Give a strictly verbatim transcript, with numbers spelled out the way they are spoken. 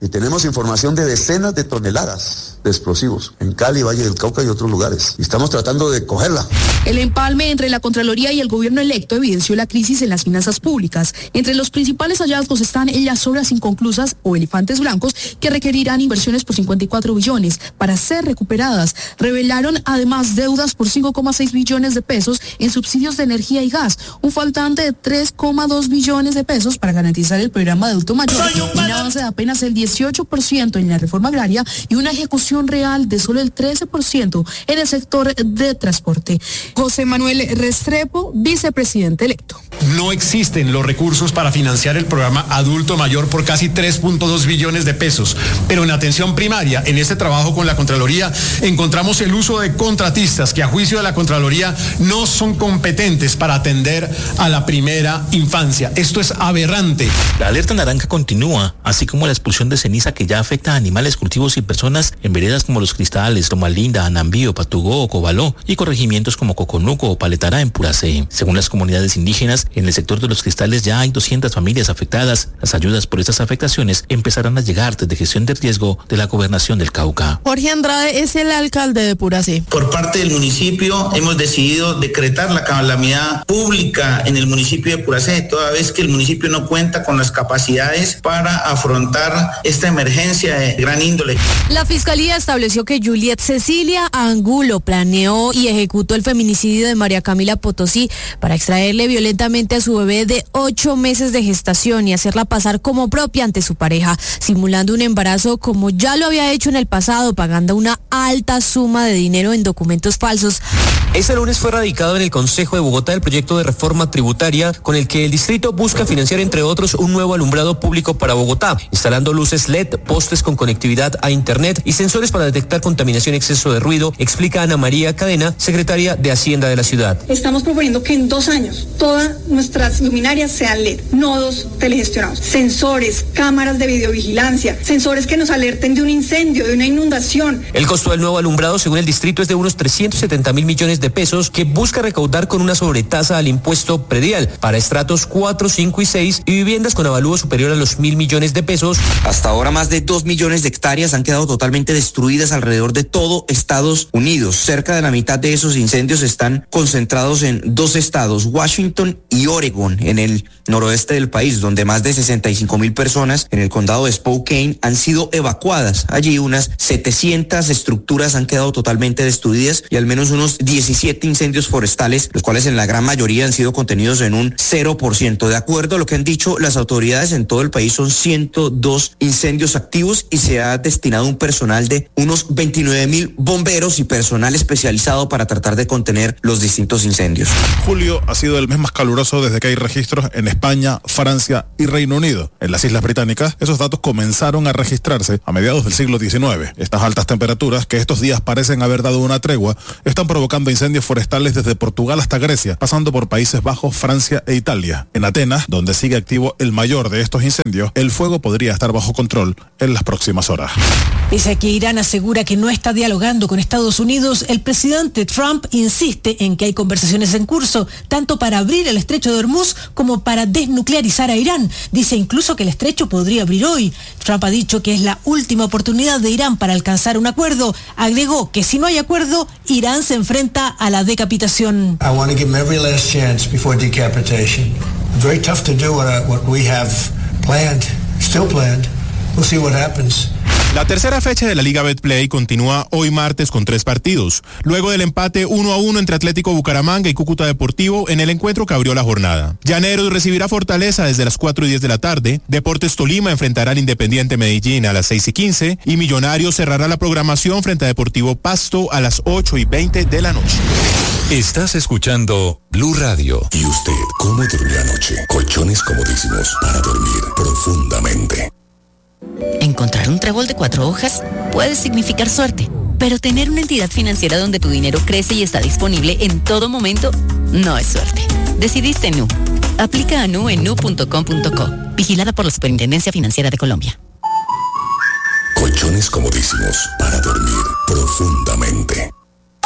Y tenemos información de decenas de toneladas de explosivos en Cali, Valle del Cauca y otros lugares. Y estamos tratando de cogerla. El empalme entre la Contraloría y el gobierno electo evidenció la crisis en las finanzas públicas. Entre los principales hallazgos están las obras inconclusas o elefantes blancos que requerirán inversiones por cincuenta y cuatro billones para ser recuperadas. Revelaron además deudas por cinco coma seis billones de pesos en subsidios de energía y gas, un faltante de tres coma dos billones de pesos para garantizar el programa de adulto mayor, un avance de apenas el dieciocho por ciento en la reforma agraria y una ejecución real de solo el trece por ciento en el sector de transporte. José Manuel Restrepo, vicepresidente electo. No existen los recursos para financiar el programa adulto mayor por casi tres punto dos billones de pesos, pero en atención primaria, en este trabajo con la Contraloría, encontramos el uso de contratistas que a juicio de la Contraloría no son competentes para atender a la primera infancia. Esto es aberrante. La alerta naranja continúa, así como la expulsión de ceniza que ya afecta a animales, cultivos y personas en veredas como Los Cristales, Loma Linda, Anambío, Patugó o Cobaló y corregimientos como Coconuco o Paletara en Puracé. Según las comunidades indígenas, en el sector de Los Cristales ya hay doscientas familias afectadas. Las ayudas por estas afectaciones empezarán a llegar desde gestión de riesgo de la Gobernación del Cauca. Jorge Andrade es el alcalde de Puracé. Por parte del municipio hemos decidido decretar la calamidad pública en el municipio de Puracé, toda vez que el municipio no cuenta con las capacidades para afrontar esta emergencia de gran índole. La Fiscalía estableció que Juliet Cecilia Angulo planeó y ejecutó el feminicidio de María Camila Potosí para extraerle violentamente a su bebé de ocho meses de gestación y hacerla pasar como propia ante su pareja, simulando un embarazo como ya lo había hecho en el pasado, pagando una alta suma de dinero en documentos falsos. Este lunes fue radicado en el Consejo de Bogotá el proyecto de reforma tributaria con el que el distrito busca financiar, entre otros, un nuevo alumbrado público para Bogotá, instalando luces L E D, postes con conectividad a Internet y sensores para detectar contaminación y exceso de ruido, explica Ana María Cadena, secretaria de Hacienda de la ciudad. Estamos proponiendo que en dos años todas nuestras luminarias sean L E D, nodos telegestionados, sensores, cámaras de videovigilancia, sensores que nos alerten de un incendio, de una inundación. El costo del nuevo alumbrado, según el distrito, es de unos trescientos setenta mil millones de pesos que busca recaudar con una sobretasa al impuesto predial para estratos cuatro, cinco y seis y viviendas con avalúo superior a los mil millones de pesos. Hasta ahora más de dos millones de hectáreas han quedado totalmente destruidas alrededor de todo Estados Unidos. Cerca de la mitad de esos incendios están concentrados en dos estados, Washington y Oregon, en el noroeste del país, donde más de sesenta y cinco mil personas en el condado de Spokane han sido evacuadas. Allí unas setecientas estructuras han quedado totalmente destruidas y al menos unos diecisiete incendios forestales, los cuales en la gran mayoría han sido contenidos en un cero por ciento. De acuerdo a lo que han dicho las autoridades, en todo el país son ciento dos incendios activos y se ha destinado un personal de unos veintinueve mil bomberos y personal especializado para tratar de contener los distintos incendios. Julio ha sido el mes más caluroso desde que hay registros en España, Francia y Reino Unido. En las Islas Británicas, esos datos comenzaron a registrarse a mediados del siglo diecinueve. Estas altas temperaturas, que estos días parecen haber dado una tregua, están provocando incendios forestales desde Portugal hasta Grecia, pasando por Países Bajos, Francia e Italia. En Atenas, donde sigue activo el mayor de estos incendios, el fuego podría estar bajo control en las próximas horas. Pese a que Irán asegura que no está dialogando con Estados Unidos, el presidente Trump insiste en que hay conversaciones en curso, tanto para abrir el estrecho de Hormuz como para desnuclearizar a Irán. Dice incluso que el estrecho podría abrir hoy. Trump ha dicho que es la última oportunidad de Irán para alcanzar un acuerdo. Agregó que si no hay acuerdo, Irán se enfrenta a la decapitación. I want to give them every last chance before decapitation. Very tough to do what, I, what we have planned, still planned. We'll see what happens. La tercera fecha de la Liga Betplay continúa hoy martes con tres partidos. Luego del empate uno a uno entre Atlético Bucaramanga y Cúcuta Deportivo en el encuentro que abrió la jornada. Llaneros recibirá Fortaleza desde las cuatro y diez de la tarde. Deportes Tolima enfrentará al Independiente Medellín a las seis y quince. Y Millonarios cerrará la programación frente a Deportivo Pasto a las ocho y veinte de la noche. Estás escuchando Blue Radio. ¿Y usted cómo durmió anoche? Colchones comodísimos para dormir profundamente. Encontrar un trébol de cuatro hojas puede significar suerte, pero tener una entidad financiera donde tu dinero crece y está disponible en todo momento no es suerte. Decidiste N U. Aplica a N U en nu punto com punto co. Vigilada por la Superintendencia Financiera de Colombia. Colchones comodísimos para dormir profundamente.